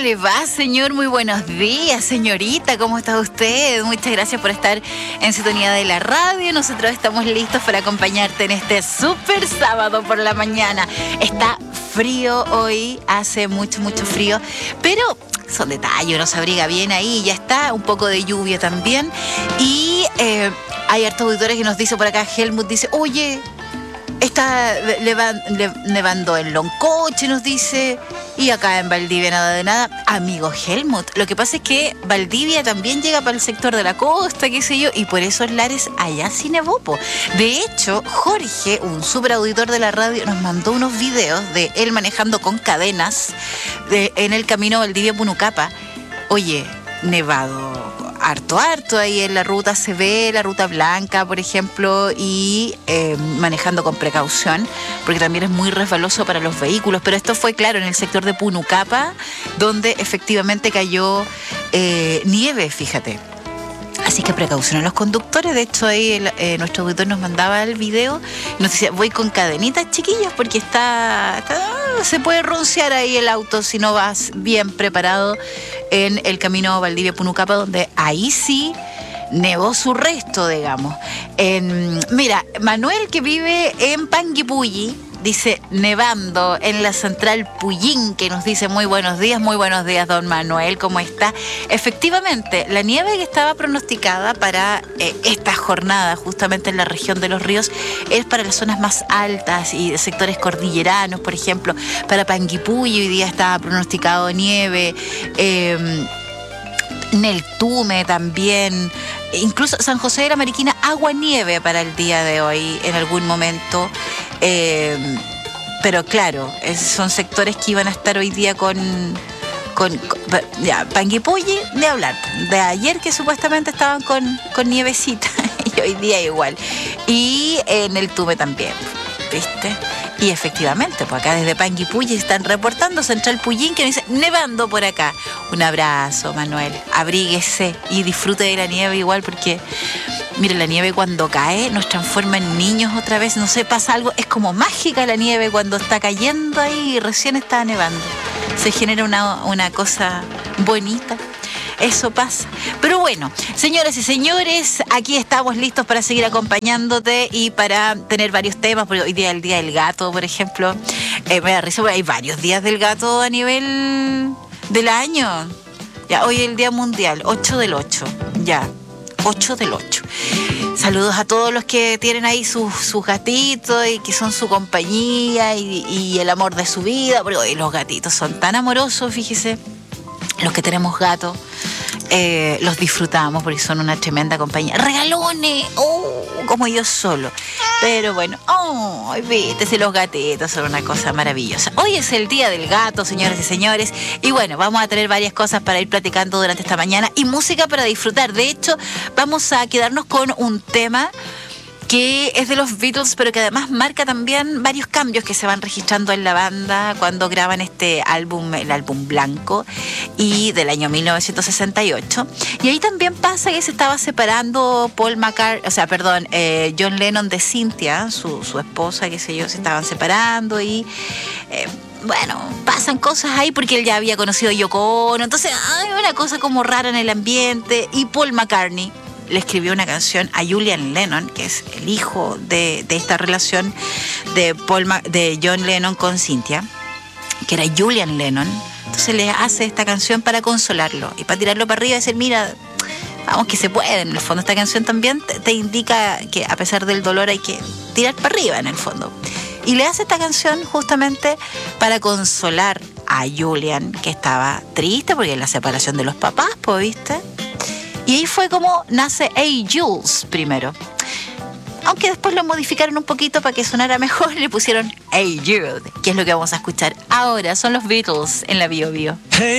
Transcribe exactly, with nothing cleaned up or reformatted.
le va, señor? Muy buenos días, señorita. ¿Cómo está usted? Muchas gracias por estar en sintonía de la radio. Nosotros estamos listos para acompañarte en este súper sábado por la mañana. Está frío hoy, hace mucho, mucho frío, pero son detalles, uno se abriga bien ahí. Ya está, un poco de lluvia también. Y eh, hay hartos auditores que nos dice por acá, Helmut dice, oye, está nevando en Loncoche, nos dice, y acá en Valdivia nada de nada. Amigo Helmut, lo que pasa es que Valdivia también llega para el sector de la costa, qué sé yo, y por esos lares allá sí nevó. De hecho, Jorge, un super auditor de la radio, nos mandó unos videos de él manejando con cadenas de, en el camino Valdivia-Punucapa. Oye, nevado harto, harto, ahí en la ruta se ve, la ruta blanca, por ejemplo, y eh, manejando con precaución, porque también es muy resbaloso para los vehículos, pero esto fue, claro, en el sector de Punucapa, donde efectivamente cayó eh, nieve, fíjate. Así que precaución a los conductores. De hecho, ahí el, eh, nuestro auditor nos mandaba el video y nos decía, voy con cadenitas, chiquillos, porque está, está se puede ronciar ahí el auto si no vas bien preparado en el camino Valdivia-Punucapa, donde ahí sí nevó su resto, digamos. En, mira, Manuel, que vive en Panguipulli, dice, nevando en la central Puyín, que nos dice muy buenos días, muy buenos días, don Manuel, ¿cómo está? Efectivamente, la nieve que estaba pronosticada para eh, esta jornada, justamente en la región de los ríos, es para las zonas más altas y de sectores cordilleranos, por ejemplo. Para Panguipulli hoy día estaba pronosticado nieve, eh, Neltume también, incluso San José de la Mariquina, agua nieve para el día de hoy en algún momento. Eh, pero claro, es, son sectores que iban a estar hoy día con, con, con ya, Panguipulli, de hablar, de ayer que supuestamente estaban con, con nievecita y hoy día igual, y en el Tume también, ¿viste? Y efectivamente, pues acá desde Panguipulli están reportando Central Puyín, que nos dice, nevando por acá. Un abrazo, Manuel, abríguese y disfrute de la nieve igual, porque mire, la nieve cuando cae nos transforma en niños otra vez, no sé, pasa algo, es como mágica la nieve cuando está cayendo ahí y recién está nevando. Se genera una, una cosa bonita. Eso pasa. Pero bueno, señoras y señores, aquí estamos listos para seguir acompañándote y para tener varios temas, porque hoy día es el Día del Gato, por ejemplo. Eh, me da risa, porque hay varios días del gato a nivel del año. Ya, hoy es el Día Mundial, ocho del ocho, ya, ocho del ocho. Saludos a todos los que tienen ahí sus, sus gatitos y que son su compañía y, y el amor de su vida, porque hoy los gatitos son tan amorosos, fíjese. Los que tenemos gatos, eh, los disfrutamos porque son una tremenda compañía. ¡Regalones! ¡Oh! Como yo solo. Pero bueno, ¡oh! Viste, si los gatitos son una cosa maravillosa. Hoy es el Día del Gato, señoras y señores. Y bueno, vamos a tener varias cosas para ir platicando durante esta mañana y música para disfrutar. De hecho, vamos a quedarnos con un tema que es de los Beatles, pero que además marca también varios cambios que se van registrando en la banda cuando graban este álbum, el álbum blanco, y del año mil novecientos sesenta y ocho. Y ahí también pasa que se estaba separando Paul McCartney, o sea, perdón, eh, John Lennon de Cynthia, su, su esposa, qué sé yo, se estaban separando y... Eh, bueno, pasan cosas ahí porque él ya había conocido a Yoko Ono, entonces hay una cosa como rara en el ambiente, y Paul McCartney le escribió una canción a Julian Lennon, que es el hijo de, de esta relación de, Paul Ma- de John Lennon con Cynthia, que era Julian Lennon. Entonces le hace esta canción para consolarlo y para tirarlo para arriba y decir, mira, vamos que se puede. En el fondo esta canción también te, te indica que a pesar del dolor hay que tirar para arriba en el fondo. Y le hace esta canción justamente para consolar a Julian, que estaba triste porque es la separación de los papás, pues, ¿viste? Y ahí fue como nace Hey Jules primero. Aunque después lo modificaron un poquito para que sonara mejor, le pusieron Hey Jude, que es lo que vamos a escuchar ahora. Son los Beatles en la Bio Bio. Hey.